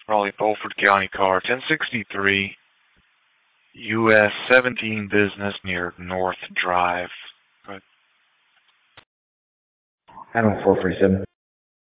Raleigh Beaufort County car, 1063 US 17 business near North Drive. Animal 447.